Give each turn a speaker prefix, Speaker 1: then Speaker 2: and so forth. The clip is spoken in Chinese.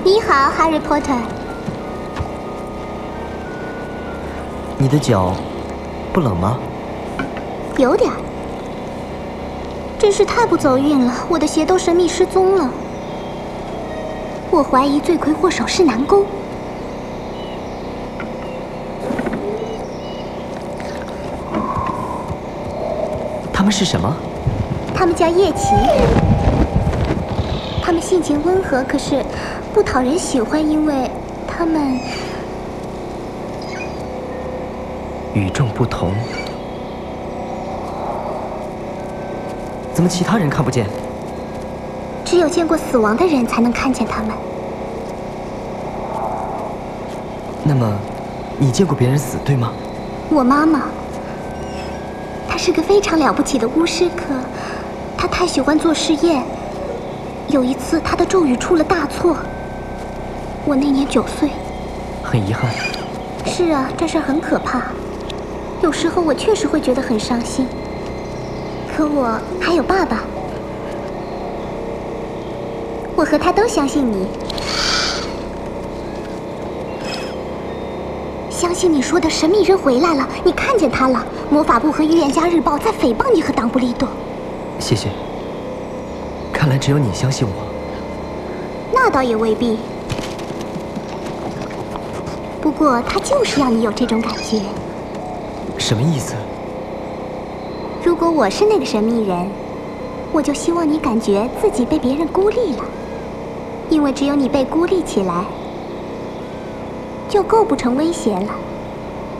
Speaker 1: 你好，哈利波特。
Speaker 2: 你的脚不冷吗？
Speaker 1: 有点儿，真是太不走运了，我的鞋都神秘失踪了。我怀疑罪魁祸首是南宫。
Speaker 2: 他们是什么？
Speaker 1: 他们叫夜骑。他们性情温和，可是不讨人喜欢，因为他们
Speaker 2: 与众不同。怎么其他人看不见？
Speaker 1: 只有见过死亡的人才能看见他们。
Speaker 2: 那么，你见过别人死，对吗？
Speaker 1: 我妈妈，她是个非常了不起的巫师，可她太喜欢做试验。有一次，她的咒语出了大错。我那年9岁。
Speaker 2: 很遗憾。
Speaker 1: 是啊，这事儿很可怕。有时候我确实会觉得很伤心。可我还有爸爸，我和他都相信你，相信你说的神秘人回来了，你看见他了。魔法部和预言家日报在诽谤你和党布利多。
Speaker 2: 谢谢。看来只有你相信我。
Speaker 1: 那倒也未必。不过他就是要你有这种感觉。
Speaker 2: 什么意思？
Speaker 1: 如果我是那个神秘人，我就希望你感觉自己被别人孤立了，因为只有你被孤立起来，就构不成威胁了。